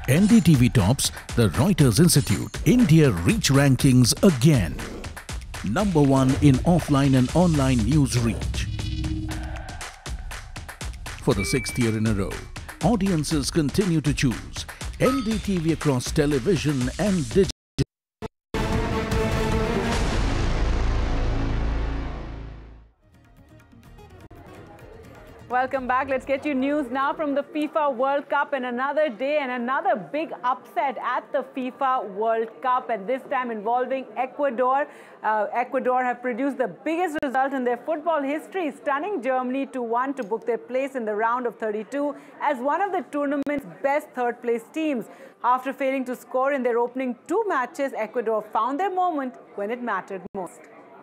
NDTV tops the Reuters Institute India Reach Rankings again. Number 1 in offline and online news reach. For the 6th year in a row, audiences continue to choose NDTV across television and digital. Welcome back. Let's get you news now from the FIFA World Cup, and another day and another big upset at the FIFA World Cup, and this time involving Ecuador. Ecuador have produced the biggest result in their football history, stunning Germany 2-1 to book their place in the round of 32 as one of the tournament's best third-place teams. After failing to score in their opening 2 matches, Ecuador found their moment when it mattered most.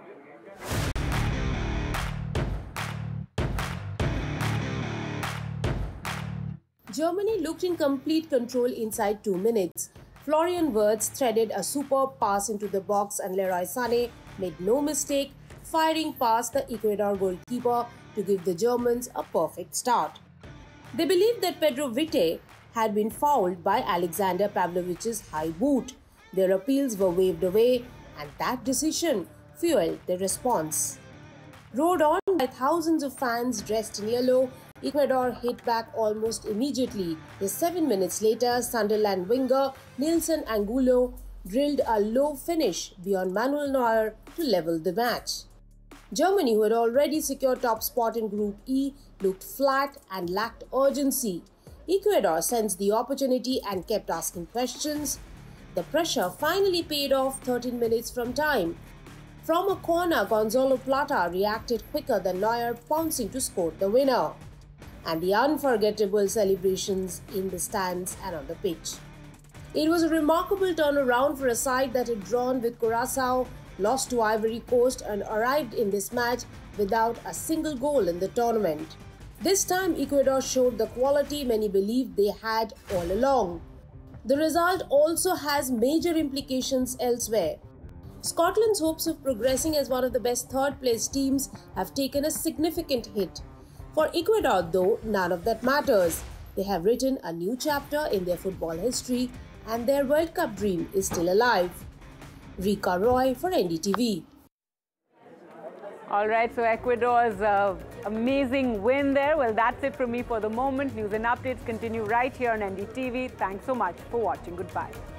Germany looked in complete control inside 2 minutes. Florian Wirtz threaded a superb pass into the box and Leroy Sané made no mistake, firing past the Ecuador goalkeeper to give the Germans a perfect start. They believed that Pedro Vite had been fouled by Alexander Pavlovic's high boot. Their appeals were waved away, and that decision fueled the response. Rode on by thousands of fans dressed in yellow, Ecuador hit back almost immediately. Just 7 minutes later, Sunderland winger Nilson Angulo drilled a low finish beyond Manuel Neuer to level the match. Germany, who had already secured top spot in Group E, looked flat and lacked urgency. Ecuador sensed the opportunity and kept asking questions. The pressure finally paid off 13 minutes from time. From a corner, Gonzalo Plata reacted quicker than Neuer, pouncing to score the winner. And the unforgettable celebrations in the stands and on the pitch. It was a remarkable turnaround for a side that had drawn with Curaçao, lost to Ivory Coast, and arrived in this match without a single goal in the tournament. This time, Ecuador showed the quality many believed they had all along. The result also has major implications elsewhere. Scotland's hopes of progressing as one of the best third-place teams have taken a significant hit. For Ecuador, though, none of that matters. They have written a new chapter in their football history, and their World Cup dream is still alive. Rika Roy for NDTV. All right, so Ecuador's amazing win there. Well, that's it from me for the moment. News and updates continue right here on NDTV. Thanks so much for watching. Goodbye.